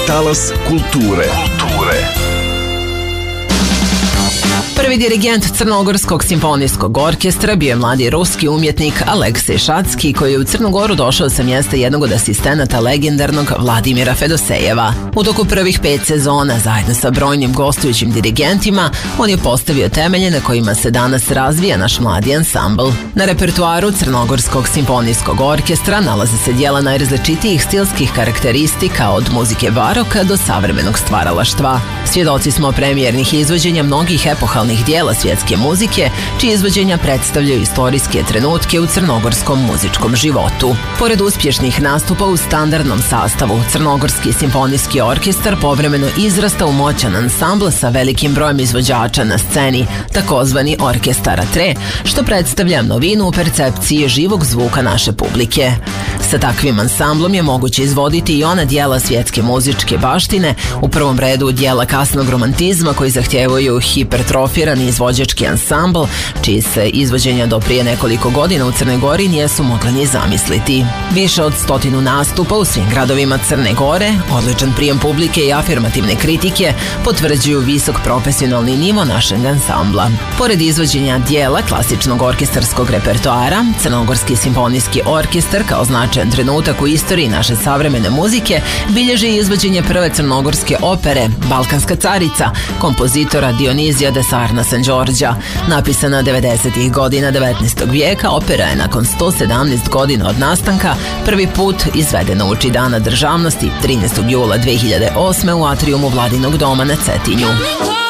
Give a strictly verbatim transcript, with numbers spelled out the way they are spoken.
Talas kulture. Kulture. Prvi dirigent Crnogorskog simfonijskog orkestra bio je mladi ruski umjetnik Aleksej Šatski, koji je u Crnu Goru došao sa mjesta jednog od asistenata legendarnog Vladimira Fedosejeva. U toku prvih pet sezona, zajedno sa brojnim gostujućim dirigentima, on je postavio temelje na kojima se danas razvija naš mladi ansambl. Na repertuaru Crnogorskog simfonijskog orkestra nalaze se dijela najrazličitijih stilskih karakteristika, od muzike baroka do savremenog stvaralaštva. Svjedoci smo premijernih izvođenja mnogih epohalnih dijela svjetske muzike, čije izvođenja predstavljaju istorijske trenutke u crnogorskom muzičkom životu. Pored uspješnih nastupa u standardnom sastavu, Crnogorski simfonijski orkestar povremeno izrasta u moćan ansambl sa velikim brojem izvođača na sceni, takozvani orkestar tre, što predstavlja novinu u percepciji živog zvuka naše publike. Sa takvim ansamblom je moguće izvoditi i ona dijela svjetske muzičke baštine, u prvom redu dijela kasnog romantizma koji zahtijevaju hipertrofirani izvođački ansambl, čiji se izvođenja do prije nekoliko godina u Crnoj Gori nijesu mogli ni zamisliti. Više od stotinu nastupa u svim gradovima Crne Gore, odličan prijem publike i afirmativne kritike potvrđuju visok profesionalni nivo našeg ansambla. Pored izvođenja dijela klasičnog orkestarskog repertoara, Crnogorski simfonijski orkestar kao značajan trenutak u istoriji naše savremene muzike bilježi izvođenje prve crnogorske opere Balkanska carica kompozitora Dionizija de Sarna Sanđorđa. Napisana devedesetih godina devetnaestog vijeka, opera je nakon sto sedamnaest godina od nastanka prvi put izvedena uoči Dana državnosti trinaestog jula dve hiljade osme. u atrijumu Vladinog doma na Cetinju.